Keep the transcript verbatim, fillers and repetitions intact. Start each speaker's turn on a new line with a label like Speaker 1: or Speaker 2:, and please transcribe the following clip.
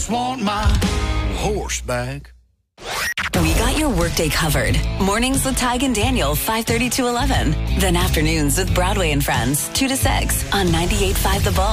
Speaker 1: just want my horse back.
Speaker 2: We got your workday covered. Mornings with Tig and Daniel, five thirty to eleven. Then afternoons with Broadway and Friends, two to six on ninety-eight point five The Bull.